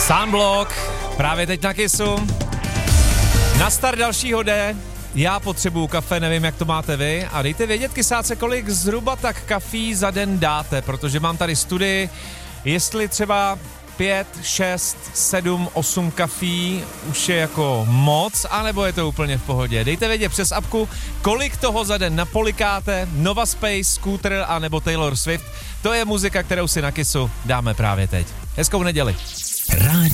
Sunblock, právě teď na Kissu. Na start dalšího dne, já potřebuju kafe, nevím, jak to máte vy. A dejte vědět, kysáce, kolik zhruba tak kafí za den dáte, protože mám tady studii, jestli třeba 5, 6, 7, 8 kafí už je jako moc, anebo je to úplně v pohodě. Dejte vědět přes apku, kolik toho za den napolikáte. Nova Space, Scooter a nebo Taylor Swift. To je muzika, kterou si na Kissu dáme právě teď. Hezkou neděli.